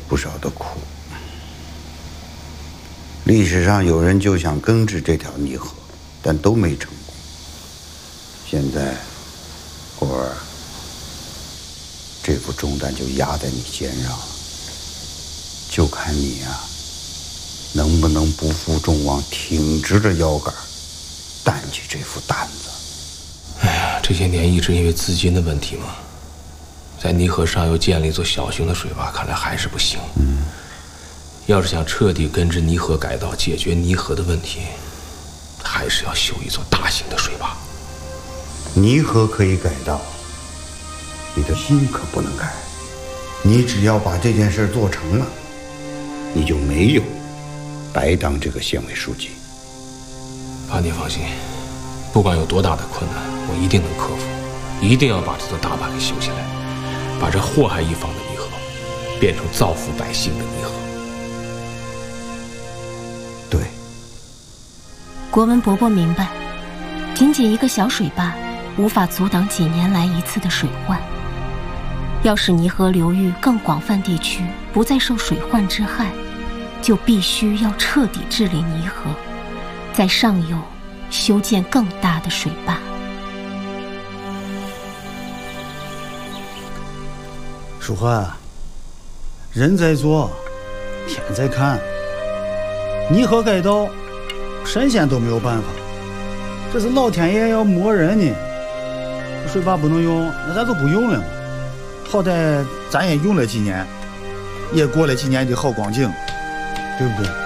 不少的苦。历史上有人就想根治这条泥河，但都没成功。现在，果儿，这副重担就压在你肩上了，就看你呀，能不能不负众望，挺直着腰杆，担起这副担子。 哎呀，这些年一直因为资金的问题嘛，在泥河上又建了一座小型的水坝，看来还是不行。要是想彻底根治泥河改道，解决泥河的问题，还是要修一座大型的水坝。 泥河可以改道，你的心可不能改。你只要把这件事做成了，你就没有白当这个县委书记。 爸，你放心，不管有多大的困难，我一定能克服，一定要把这座大坝给修起来，把这祸害一方的泥河变成造福百姓的泥河。 对， 国文伯伯明白，仅仅一个小水坝无法阻挡几年来一次的水患。要使泥河流域更广泛地区不再受水患之害，就必须要彻底治理泥河，在上游修建更大的水坝。 书桓，人在做，天在看。泥河改道，神仙都没有办法，这是老天爷要磨人呢。这水坝不能用，那咱就不用了嘛。好歹咱也用了几年，也过了几年的好光景，对不对？